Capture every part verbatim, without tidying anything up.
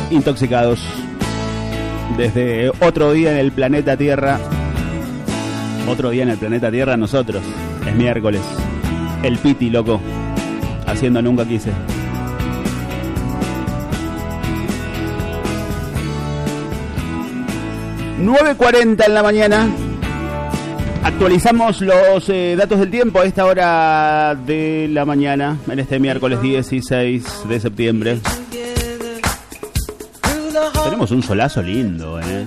intoxicados. Desde otro día en el planeta Tierra. Otro día en el planeta Tierra nosotros. Es miércoles. El Piti, loco. Haciendo Nunca Quise. nueve cuarenta en la mañana. Actualizamos los eh, datos del tiempo a esta hora de la mañana, en este miércoles dieciséis de septiembre. Tenemos un solazo lindo, ¿eh?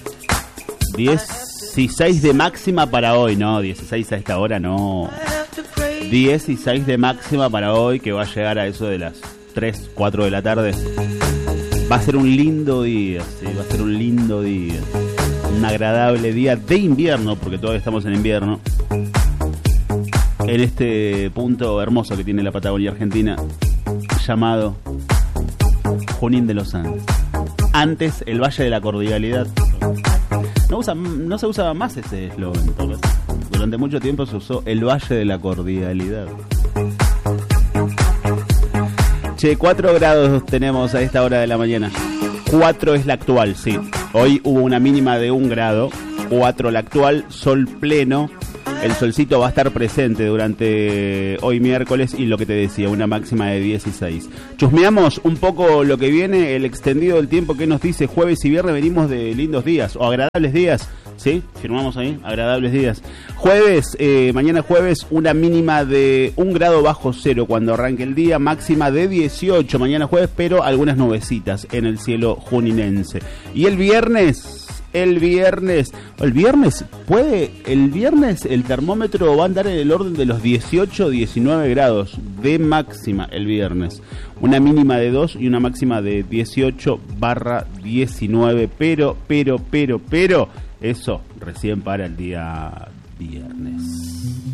dieciséis de máxima para hoy, no, dieciséis a esta hora no. dieciséis de máxima para hoy, que va a llegar a eso de las tres, cuatro de la tarde. Va a ser un lindo día, sí, va a ser un lindo día. Un agradable día de invierno, porque todavía estamos en invierno, en este punto hermoso que tiene la Patagonia Argentina, llamado Junín de los Andes. Antes, el Valle de la Cordialidad. No, usa, no se usaba más ese eslogan. Durante mucho tiempo se usó el Valle de la Cordialidad. Che, cuatro grados tenemos a esta hora de la mañana. cuatro es la actual, sí. Hoy hubo una mínima de un grado, cuatro la actual, sol pleno. El solcito va a estar presente durante hoy miércoles y lo que te decía, una máxima de dieciséis. Chusmeamos un poco lo que viene, el extendido del tiempo que nos dice jueves y viernes venimos de lindos días o agradables días. ¿Sí? Firmamos ahí, agradables días. Jueves, eh, mañana jueves, una mínima de un grado bajo cero cuando arranque el día, máxima de dieciocho mañana jueves, pero algunas nubecitas en el cielo juninense. Y el viernes, el viernes, el viernes puede, el viernes el termómetro va a andar en el orden de los dieciocho, diecinueve grados de máxima el viernes. Una mínima de dos y una máxima de dieciocho barra diecinueve, pero, pero, pero, pero... eso recién para el día viernes.